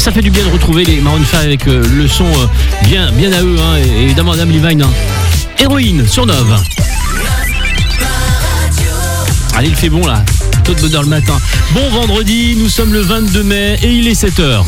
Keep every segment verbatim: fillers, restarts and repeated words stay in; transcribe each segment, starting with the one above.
ça fait du bien de retrouver les Maroon cinq avec euh, le son euh, bien, bien à eux, hein, et évidemment Adam Levine, hein. Héroïne sur Nove. Allez, il fait bon là, tôt de bonheur le matin. Bon vendredi, nous sommes le vingt-deux mai et il est sept heures.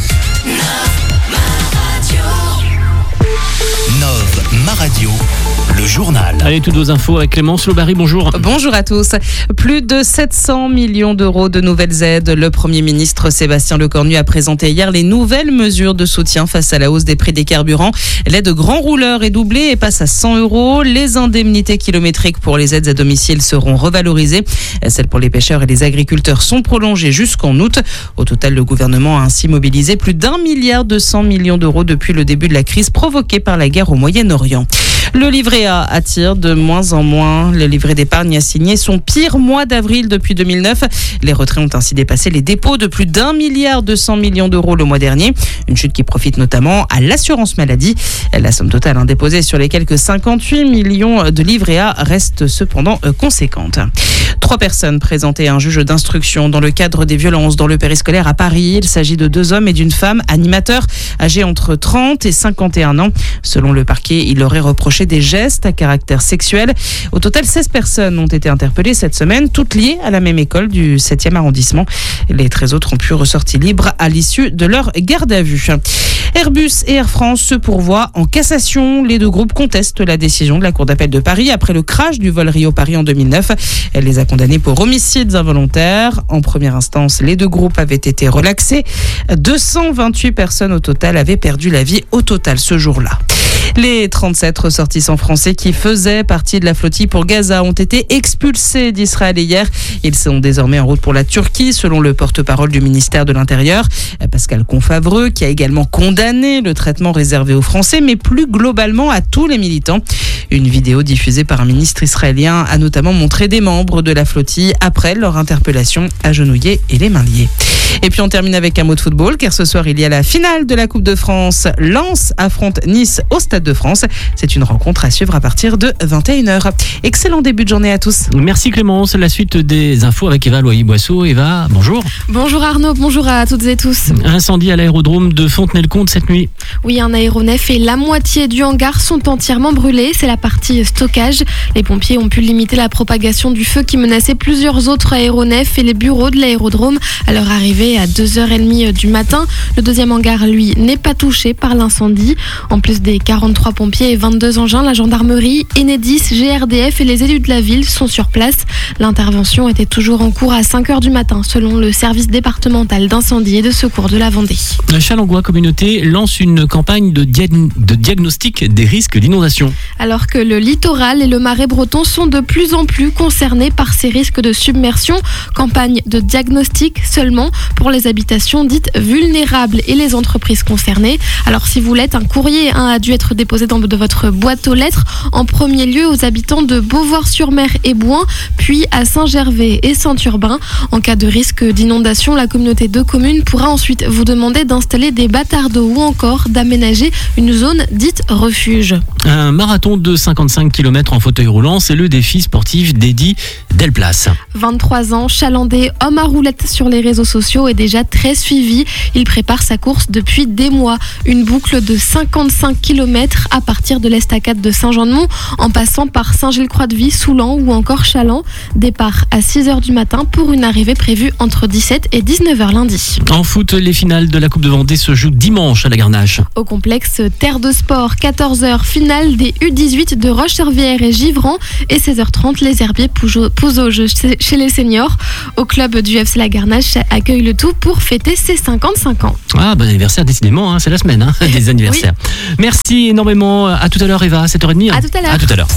Nove, ma radio, le journal. Allez, toutes vos infos avec Clémence Lobary, bonjour. Bonjour à tous. Plus de sept cents millions d'euros de nouvelles aides. Le Premier ministre Sébastien Lecornu a présenté hier les nouvelles mesures de soutien face à la hausse des prix des carburants. L'aide grand rouleur est doublée et passe à cent euros. Les indemnités kilométriques pour les aides à domicile seront revalorisées. Celles pour les pêcheurs et les agriculteurs sont prolongées jusqu'en août. Au total, le gouvernement a ainsi mobilisé plus d'un milliard deux cents millions d'euros depuis le début de la crise provoquée par la guerre au Moyen-Orient. Le livret A attire de moins en moins. Le livret d'épargne a signé son pire mois d'avril depuis deux mille neuf. Les retraits ont ainsi dépassé les dépôts de plus d'un milliard deux cents millions d'euros le mois dernier. Une chute qui profite notamment à l'assurance maladie. La somme totale hein, déposée sur les quelques cinquante-huit millions de livrets A reste cependant euh, conséquente. Trois personnes présentées à un juge d'instruction dans le cadre des violences dans le périscolaire à Paris. Il s'agit de deux hommes et d'une femme animateurs âgés entre trente et cinquante et un ans. Selon le parquet, il aurait reproché des gestes à caractère sexuel. Au total, seize personnes ont été interpellées cette semaine, toutes liées à la même école du septième arrondissement. Les treize autres ont pu ressortir libres à l'issue de leur garde à vue. Airbus et Air France se pourvoient en cassation. Les deux groupes contestent la décision de la Cour d'appel de Paris après le crash du vol Rio-Paris en deux mille neuf. Elle les a condamnés pour homicides involontaires. En première instance, les deux groupes avaient été relaxés. deux cent vingt-huit personnes au total avaient perdu la vie au total ce jour-là. Les trente-sept ressortissants français qui faisaient partie de la flottille pour Gaza ont été expulsés d'Israël hier. Ils sont désormais en route pour la Turquie, selon le porte-parole du ministère de l'Intérieur, Pascal Confavreux, qui a également condamné le traitement réservé aux Français, mais plus globalement à tous les militants. Une vidéo diffusée par un ministre israélien a notamment montré des membres de la flottille après leur interpellation, agenouillés et les mains liées. Et puis on termine avec un mot de football, car ce soir il y a la finale de la Coupe de France. Lens affronte Nice au Stade de France. C'est une rencontre à suivre à partir de vingt et une heures. Excellent début de journée à tous. Merci Clémence. La suite des infos avec Eva Loyer-Boisseau. Eva, bonjour. Bonjour Arnaud, bonjour à toutes et tous. Incendie à l'aérodrome de Fontenay-le-Comte cette nuit. Oui, un aéronef et la moitié du hangar sont entièrement brûlés. C'est la partie stockage. Les pompiers ont pu limiter la propagation du feu qui menaçait plusieurs autres aéronefs et les bureaux de l'aérodrome à leur arrivée à deux heures trente du matin. Le deuxième hangar, lui, n'est pas touché par l'incendie. En plus des quarante-trois pompiers et vingt-deux engins, la gendarmerie, Enedis, G R D F et les élus de la ville sont sur place. L'intervention était toujours en cours à cinq heures du matin, selon le service départemental d'incendie et de secours de la Vendée. Challengois Communauté lance une campagne de, dia- de diagnostic des risques d'inondation. Alors que le littoral et le marais breton sont de plus en plus concernés par ces risques de submersion, campagne de diagnostic seulement pour les habitations dites vulnérables et les entreprises concernées. Alors si vous l'êtes, un courrier hein, a dû être déposé dans de votre boîte aux lettres, en premier lieu aux habitants de Beauvoir-sur-Mer et Bouin, puis à Saint-Gervais et Saint-Urbain. En cas de risque d'inondation, la communauté de communes pourra ensuite vous demander d'installer des batards d'eau ou encore d'aménager une zone dite refuge. Un marathon de cinquante-cinq kilomètres en fauteuil roulant, c'est le défi sportif d'Eddy Delplace. vingt-trois ans, chalandais, homme à roulette sur les réseaux sociaux est déjà très suivi. Il prépare sa course depuis des mois. Une boucle de cinquante-cinq kilomètres à partir de l'estacade de Saint-Jean-de-Mont en passant par Saint-Gilles-Croix-de-Vie, Soulan ou encore Chaland. Départ à six heures du matin pour une arrivée prévue entre dix-sept et dix-neuf heures lundi. En foot, les finales de la Coupe de Vendée se jouent dimanche à la Garnache. Au complexe Terre de Sport, quatorze heures, finale des U dix-huit de Roche-sur-Vière et Givran et seize heures trente, les Herbiers posent au jeu chez les seniors. Au club du F C La Garnache accueille le tout pour fêter ses cinquante-cinq ans. Ah, bon anniversaire décidément, hein, c'est la semaine hein, des anniversaires. Oui. Merci énormément. À tout à l'heure Eva, sept heures trente. Hein. À tout à l'heure. À tout à l'heure.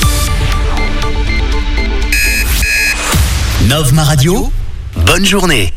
Nove ma radio, bonne journée.